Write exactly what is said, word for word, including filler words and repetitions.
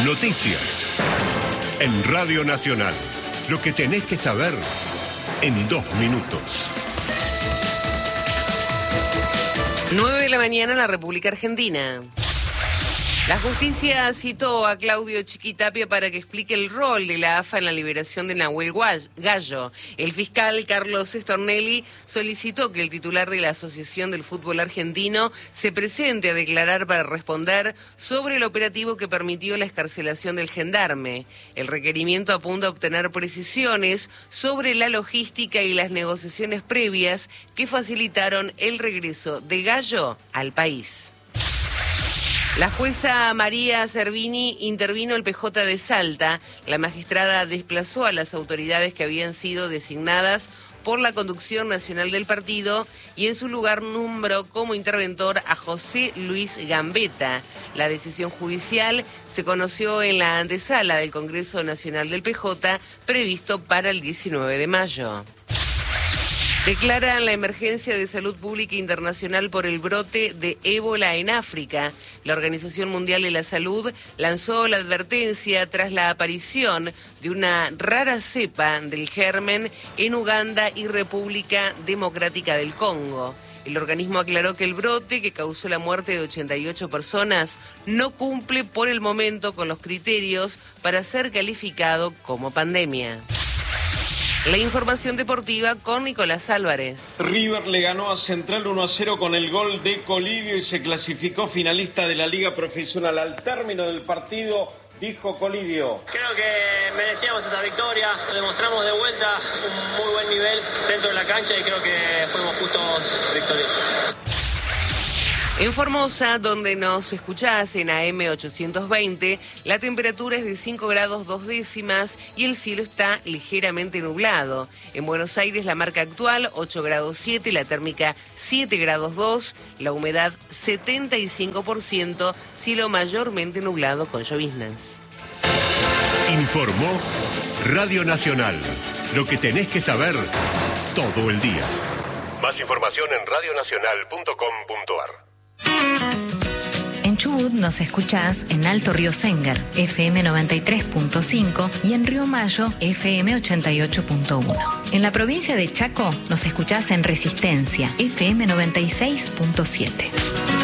Noticias. En Radio Nacional. Lo que tenés que saber en dos minutos. nueve de la mañana en la República Argentina. La justicia citó a Claudio Chiquitapia para que explique el rol de la A F A en la liberación de Nahuel Gallo. El fiscal Carlos Stornelli solicitó que el titular de la Asociación del Fútbol Argentino se presente a declarar para responder sobre el operativo que permitió la excarcelación del gendarme. El requerimiento apunta a obtener precisiones sobre la logística y las negociaciones previas que facilitaron el regreso de Gallo al país. La jueza María Servini intervino el P J de Salta. La magistrada desplazó a las autoridades que habían sido designadas por la conducción nacional del partido y en su lugar nombró como interventor a José Luis Gambetta. La decisión judicial se conoció en la antesala del Congreso Nacional del P J previsto para el diecinueve de mayo. Declaran la emergencia de salud pública internacional por el brote de ébola en África. La Organización Mundial de la Salud lanzó la advertencia tras la aparición de una rara cepa del germen en Uganda y República Democrática del Congo. El organismo aclaró que el brote, que causó la muerte de ochenta y ocho personas, no cumple por el momento con los criterios para ser calificado como pandemia. La información deportiva con Nicolás Álvarez. River le ganó a Central uno a cero con el gol de Colidio y se clasificó finalista de la Liga Profesional. Al término del partido, dijo Colidio: creo que merecíamos esta victoria, demostramos de vuelta un muy buen nivel dentro de la cancha y creo que fuimos justos victoriosos. En Formosa, donde nos escuchás en A M ochocientos veinte, la temperatura es de cinco grados dos décimas y el cielo está ligeramente nublado. En Buenos Aires, la marca actual ocho grados siete, la térmica siete grados dos, la humedad setenta y cinco por ciento, cielo mayormente nublado con lloviznas. Informó Radio Nacional. Lo que tenés que saber todo el día. Más información en radio nacional punto com punto a r. En Chubut nos escuchás en Alto Río Sénger, F M noventa y tres punto cinco y en Río Mayo, F M ochenta y ocho punto uno. En la provincia de Chaco nos escuchás en Resistencia, F M noventa y seis punto siete.